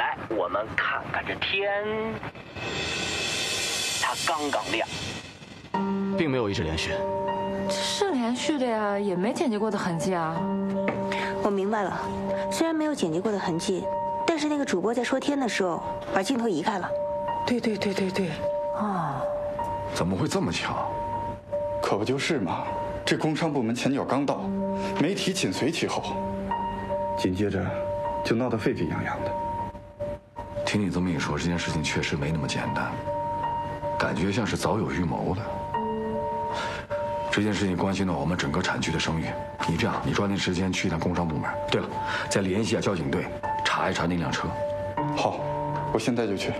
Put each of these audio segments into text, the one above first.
来，我们看看这天，它刚刚亮， 并没有一直连续。 是连续的呀，也没剪辑过的痕迹啊。 我明白了，虽然没有剪辑过的痕迹，但是那个主播在说天的时候把镜头移开了。 对。 哦， 怎么会这么巧？ 可不就是嘛！这工商部门前脚刚到，媒体紧随其后，紧接着就闹得沸沸扬扬的。 听你这么一说，这件事情确实没那么简单，感觉像是早有预谋的。这件事情关系到我们整个产区的声誉。你这样，你抓紧时间去一趟工商部门。对了，再联系一下交警队，查一查那辆车。 好，我现在就去。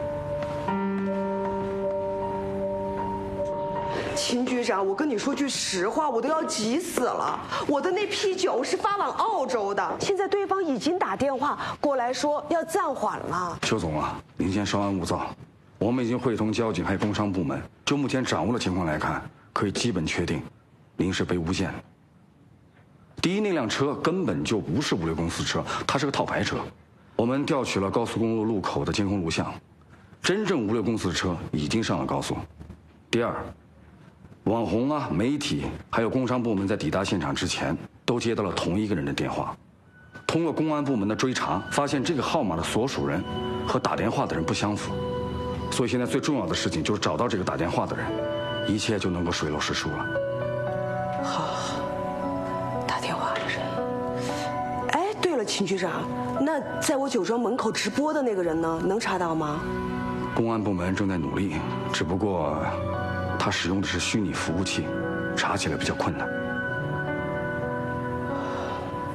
秦局长，我跟你说句实话，我都要急死了。我的那批酒是发往澳洲的，现在对方已经打电话过来说要暂缓了。 邱总啊，您先稍安勿躁，我们已经会同交警还有工商部门，就目前掌握的情况来看，可以基本确定，您是被诬陷的。第一，那辆车根本就不是物流公司车，它是个套牌车。我们调取了高速公路路口的监控录像，真正物流公司的车已经上了高速。第二，网红啊、媒体还有工商部门在抵达现场之前，都接到了同一个人的电话。通过公安部门的追查，发现这个号码的所属人和打电话的人不相符。所以现在最重要的事情就是找到这个打电话的人，一切就能够水落石出了。 好，打电话的人。哎，对了，秦局长，那在我酒庄门口直播的那个人呢？能查到吗？ 公安部门正在努力，只不过他使用的是虚拟服务器，查起来比较困难。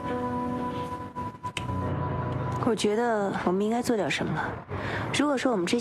我觉得我们应该做点什么。如果说我们之前